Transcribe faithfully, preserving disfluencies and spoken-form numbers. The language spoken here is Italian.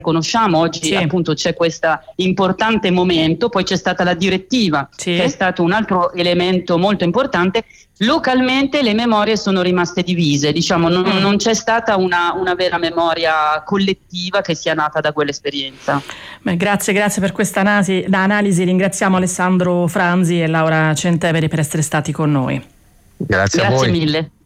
conosciamo. Oggi sì. appunto c'è questo importante momento, poi c'è stata la direttiva, sì. che è stato un altro elemento molto importante. Localmente le memorie sono rimaste divise, diciamo, non, mm. non c'è stata una, una vera memoria collettiva che sia nata da quell'esperienza. Beh, grazie, grazie per questa analisi, analisi. Ringraziamo Alessandro Franzi e Laura Centeveri per essere stati con noi. Grazie, Grazie a voi. mille.